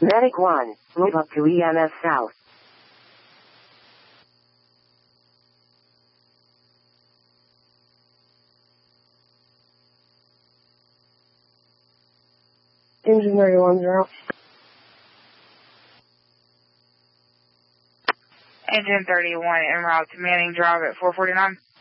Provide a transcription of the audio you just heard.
Medic 1, move up to EMS South. Engine 31's out. Engine 31 en route to Manning Drive at 449.